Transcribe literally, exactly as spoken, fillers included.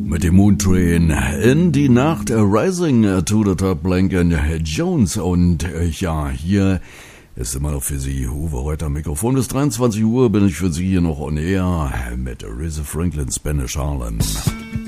Mit dem Moontrain in die Nacht, Rising to the Top, Blanken Jones. Und äh, ja, hier ist immer noch für Sie Uwe Reuter am Mikrofon. Bis dreiundzwanzig Uhr bin ich für Sie hier noch on air mit Aretha Franklin, Spanish Harlem.